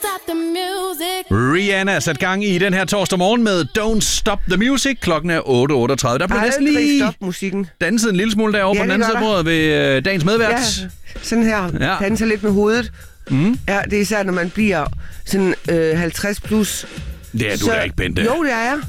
Rihanna sat gang i den her torsdag morgen med Don't Stop the Music. Klokken er 8.38. Der blev næsten lige musikken. danset en lille smule derovre på den anden side af bordet ved dagens medvært. Ja, sådan her. Ja. Danser lidt med hovedet. Mm. Ja, det er især, når man bliver sådan 50 plus. Det er du da ikke, Bente. Jo, det er jeg.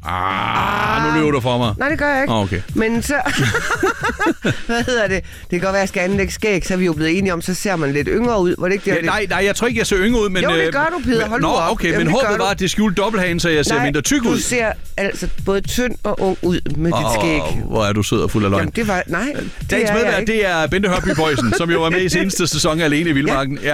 Nu løber du for mig. Nej, det gør jeg ikke. Okay. Men så... Hvad hedder det? Det kan godt være, at jeg skal anlægge skæg, så er vi jo blevet enige om, så ser man lidt yngre ud. Var det ikke det? Nej, jeg tror ikke, jeg ser yngre ud, men... Jo, det gør du, Peter. Hold nu op. Okay, men håbet var, at det skjulte dobbelthagen, så jeg ser mindre tyk ud. Du ser altså både tynd og ung ud med dit skæg. Hvor er du sød og fuld af løgn. Jamen, det var... Nej, dagens medvært, det er Bente Hørby Boysen, som jo var med i seneste sæson Alene i Vildmarken. Ja.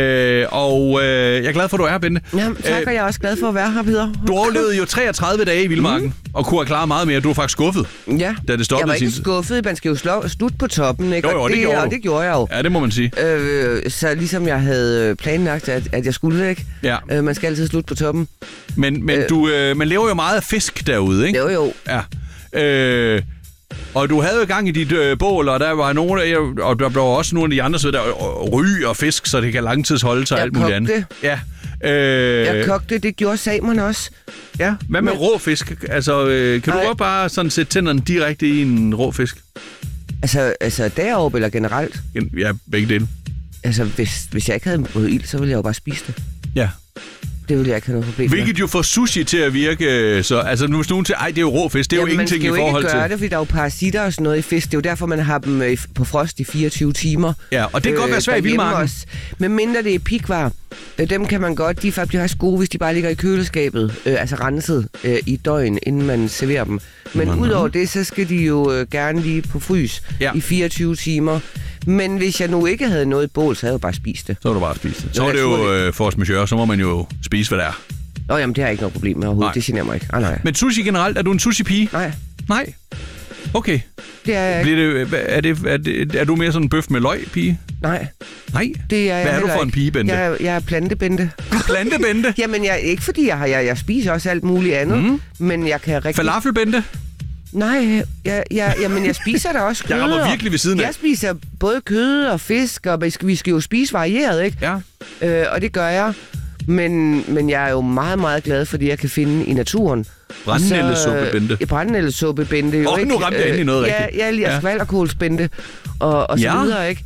Jeg er glad for, at du er her, Bente. Jamen, tak, og jeg er også glad for at være her, Peter. Du overlevede jo 33 dage i Vildmarken, og kunne have klaret meget mere. Du var faktisk skuffet, da det stoppede. Jeg var ikke skuffet. Man skal jo slutte på toppen, ikke? Jo, det gjorde jeg jo. Ja, det må man sige. Så ligesom jeg havde planlagt, at jeg skulle væk. Ja. Man skal altid slutte på toppen. Men man lever jo meget af fisk derude, ikke? Jo. Ja. Og du havde jo gang i dit bål, og der var nogle, og der blev også nogle af de andre, så der ryg og fisk, så det kan langtidsholde sig alt muligt andet. Ja. Jeg kogte, det gjorde samerne også. Ja, hvad med rå fisk? Altså, kan du godt bare sådan sætte tænderne direkte i en rå fisk? Altså deroppe eller generelt? Ja, begge dele. Altså, hvis jeg ikke havde fået ild, så ville jeg jo bare spise det. Ja. Det ville jeg ikke have noget problem med. Hvilket jo får sushi til at virke, så altså nu nogen til, det er jo rå fisk, det er jo ingenting i forhold til. Man skal jo ikke gøre det, fordi der er jo parasitter og sådan noget i fisk. Det er jo derfor, man har dem på frost i 24 timer. Ja, og det kan godt være svært i Vildmarken. Men mindre det er pikvar, dem kan man godt, de er faktisk gode, hvis de bare ligger i køleskabet, altså renset i døgn, inden man serverer dem. Men udover det, så skal de jo gerne lige på frys i 24 timer. Men hvis jeg nu ikke havde noget i bål, så havde jeg bare spist det. Så var du bare spist det. Så er det jo force majeure, så må man jo spise, hvad det er. Jamen, det har jeg ikke noget problem med overhovedet. Nej. Det generer mig ikke. Nej. Men sushi generelt, er du en sushi-pige? Nej? Okay. Det er jeg ikke. Er du mere sådan en bøf med løg-pige? Nej. Det er hvad er du for en pige, Bente? Jeg er plantebente. Plantebente? Jamen, ikke fordi jeg spiser også alt muligt andet, men jeg kan rigtig... Falafelbente? Nej, jamen jeg spiser da også kød. Jeg rammer virkelig ved siden af. Jeg spiser både kød og fisk, og vi skal jo spise varieret, ikke? Ja. Og det gør jeg. Men jeg er jo meget, meget glad for det, jeg kan finde i naturen. Brændenældesuppe-bente. Brændenældesuppe-bente. Nu ramte jeg ind i noget rigtigt. Ja, jeg lider skvalderkålsbente og så videre, ikke?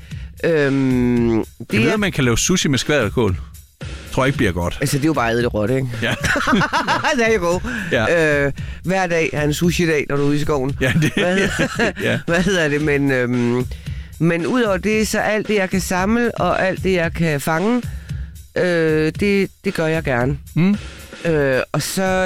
Jeg ved, at man kan lave sushi med skvalderkål. Tror jeg ikke bliver godt. Altså, det er jo bare ædet råt, ikke? Ja. Det er jo godt. Ja. Hver dag er en sushi-dag, når du er ude i skoven. Ja, det Hvad hedder det? Men udover det, så alt det, jeg kan samle, og alt det, jeg kan fange, det gør jeg gerne. Og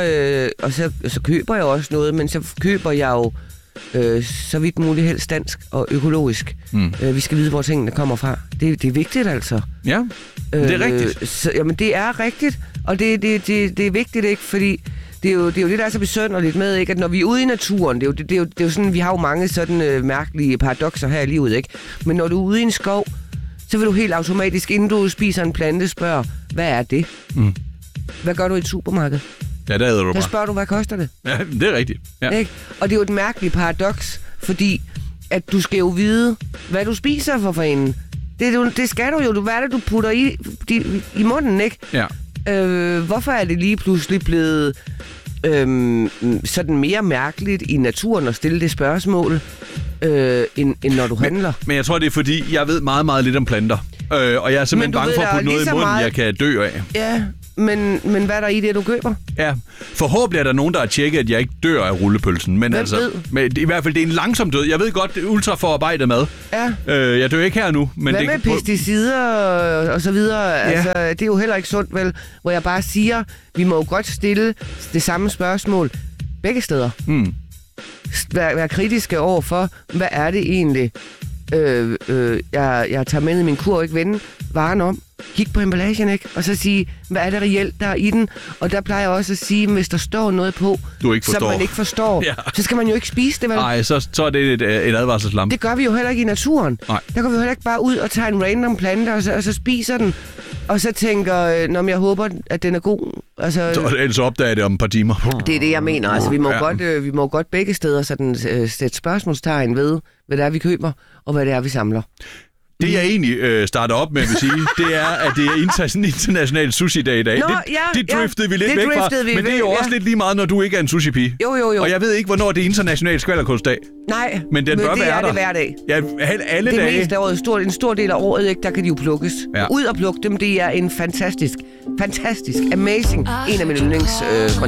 så køber jeg også noget, men så køber jeg jo så vidt muligt helst dansk og økologisk. Vi skal vide, hvor tingene kommer fra. Det er vigtigt, altså. Ja, det er rigtigt. Jamen, det er rigtigt, og det er vigtigt, ikke? Fordi det er jo det, der er så besynderligt med, ikke? At når vi er ude i naturen, det er jo sådan, vi har jo mange sådan mærkelige paradokser her i livet, ikke? Men når du er ude i en skov, så vil du helt automatisk, inden du spiser en plante, spørge, hvad er det? Hvad gør du i et supermarked? Ja, der æder du bare. Der spørger du, hvad koster det? Ja, det er rigtigt. Ja. Ikke? Og det er jo et mærkeligt paradoks, fordi at du skal jo vide, hvad du spiser for fanden. Det skal du jo. Hvad er det, du putter i munden, ikke? Ja. Hvorfor er det lige pludselig blevet sådan mere mærkeligt i naturen at stille det spørgsmål, end når du handler? Men jeg tror, det er fordi, jeg ved meget, meget lidt om planter. Og jeg er simpelthen bange for at putte noget i munden, jeg kan dø af. Ja. Men hvad er der i det, du køber? Ja, forhåbentlig er der nogen, der har tjekket, at jeg ikke dør af rullepølsen. Men i hvert fald, det er en langsom død. Jeg ved godt, det er ultraforarbejdet mad. Ja. Jeg dør ikke her nu. Men hvad med pesticider og så videre? Ja. Altså, det er jo heller ikke sundt, vel? Hvor jeg bare siger, vi må jo godt stille det samme spørgsmål begge steder. Vær kritiske over for, hvad er det egentlig, jeg tager med i min kur og ikke vende varen om. Kig på emballagen, ikke? Og så sige, hvad er det reelt, der er i den? Og der plejer jeg også at sige, hvis der står noget på, som man ikke forstår, så skal man jo ikke spise det, vel? Nej, så er det et advarselslampe. Det gør vi jo heller ikke i naturen. Nej. Der går vi jo heller ikke bare ud og tager en random plante, og så spiser den, og så tænker, jeg håber, at den er god. Altså, ellers opdager det om et par timer. Det er det, jeg mener. Altså, vi må godt begge steder sådan, sætte spørgsmålstegn ved, hvad det er, vi køber, og hvad det er, vi samler. Det jeg egentlig starter op med, vil sige, det er, at det er international sushi-dag i dag. Det driftede vi lidt væk fra, men det er jo også lidt lige meget, når du ikke er en sushi-pige. Jo. Og jeg ved ikke, hvornår det er international skvalderkostdag. Nej, men den bør være der. Det hver dag. Ja, alle dage. Det meste af året, en stor del af året, ikke, der kan de jo plukkes. Ja. Ud og plukke dem, det er en fantastisk, amazing, en af mine yndlingsgrøntsager.